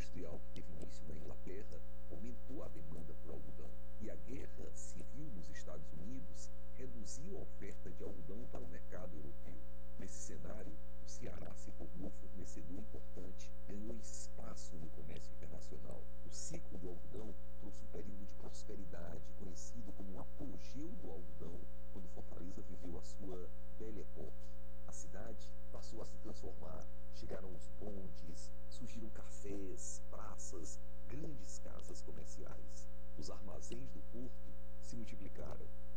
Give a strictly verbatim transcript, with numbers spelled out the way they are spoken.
industrial que teve início na Inglaterra aumentou a demanda por algodão, e a guerra civil nos Estados Unidos reduziu a oferta de algodão para o mercado europeu. Nesse cenário, o Ceará se tornou um fornecedor importante, ganhou espaço no comércio internacional. O ciclo do algodão trouxe um período de prosperidade, conhecido como o apogeu do algodão, quando Fortaleza viveu a sua Belle Époque. A cidade passou a se transformar, chegaram os bondes, surgiram cafés, praças, grandes casas comerciais. Os armazéns do porto se multiplicaram,